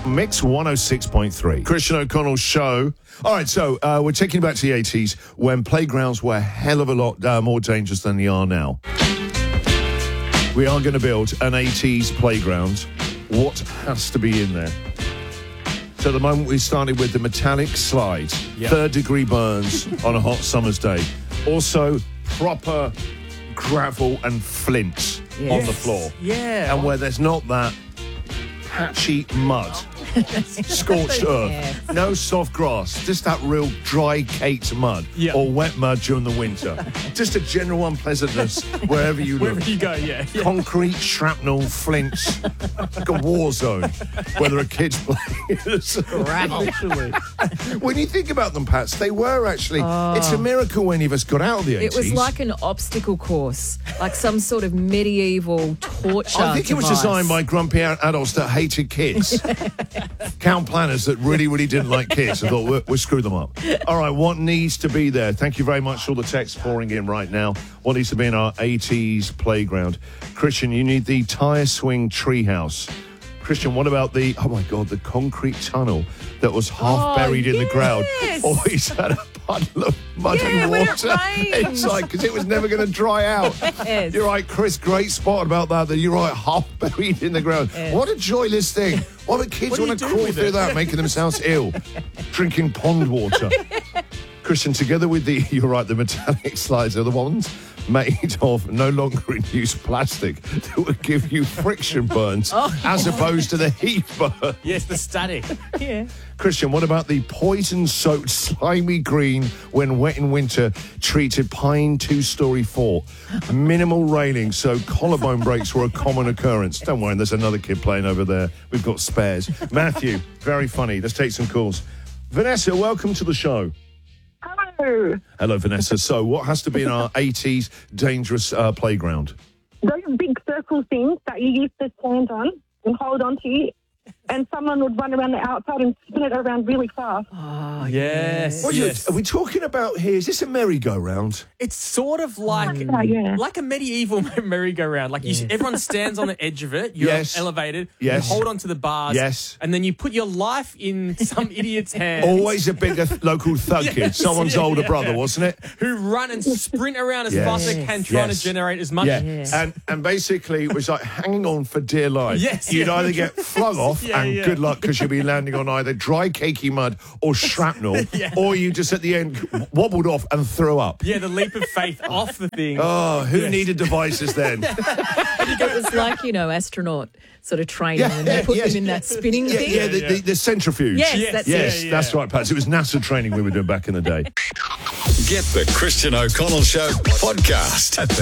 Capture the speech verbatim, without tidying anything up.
Mix one oh six point three. Christian O'Connell's show. All right, so uh, we're taking it back to the eighties when playgrounds were a hell of a lot uh, more dangerous than they are now. We are going to build an eighties playground. What has to be in there? So the moment we started with the metallic slide, yep. third degree burns on a hot summer's day. Also, proper gravel and flint yes. on the floor. Yeah. And where there's not that patchy mud, scorched earth, yeah. no soft grass, just that real dry caked mud yep. or wet mud during the winter. Just a general unpleasantness wherever you look. Wherever you go, yeah. yeah. Concrete, shrapnel, flints, like a war zone where there are kids playing. Literally. When you think about them, Pats, they were actually, oh. it's a miracle any of us got out of the eighties. It was like an obstacle course, like some sort of medieval torture I think device. It was designed by grumpy adults that hated kids. Count planners that really, really didn't like kids and thought, we'll, we'll screw them up. All right, what needs to be there? Thank you very much for all the texts pouring in right now. What needs to be in our eighties playground? Christian, you need the tyre swing treehouse. Christian, what about the, oh my God, the concrete tunnel that was half oh, buried yes. in the ground? Always had a puddle of muddy yeah, water it inside because it was never going to dry out. Yes. You're right, Chris, great spot about that, that you're right, half buried in the ground. Yes. What a joyless thing. What do kids want to crawl through that, making themselves ill, drinking pond water? Christian, together with the, you're right, the metallic slides are the ones made of no longer in use plastic that would give you friction burns oh. as opposed to the heat burn. Yes, the static. Yeah. Christian, what about the poison-soaked, slimy green, when wet in winter, treated pine two-storey fort? Minimal railing, so collarbone breaks were a common occurrence. Don't worry, there's another kid playing over there. We've got spares. Matthew, very funny. Let's take some calls. Vanessa, welcome to the show. Hello. Hello, Vanessa. So what has to be in our eighties dangerous uh, playground? Those big circle things that you used to stand on and hold on to, and someone would run around the outside and spin it around really fast. Oh, yes. What yes. Are, you, are we talking about here? Is this a merry-go-round? It's sort of like Oh, yeah. like a medieval merry-go-round. Like you, everyone stands on the edge of it. You're Yes. elevated. Yes. You hold onto the bars. Yes. And then you put your life in some idiot's hands. Always a bigger th- local thug kid. Yes, Someone's yeah, older yeah. brother, wasn't it? Who run and sprint around as Yes. fast as they can, trying Yes. to generate as much. Yeah, Yes. and and basically it was like hanging on for dear life. Yes, You'd yeah. either get flung off Yeah, and yeah. good luck because you'd be landing on either dry, cakey mud or shrapnel, Yeah. or you just at the end wobbled off and threw up. Yeah, the leap of faith off the thing. Oh, who Yes. needed devices then? It was like, you know, astronaut sort of training, Yeah, and they put yes. them in that spinning yeah, thing. yeah, the, the, the centrifuge. Yes, Yes, that's Yes, it. Yeah, that's yeah. right, Pats. It was NASA training we were doing back in the day. Get the Christian O'Connell Show podcast at the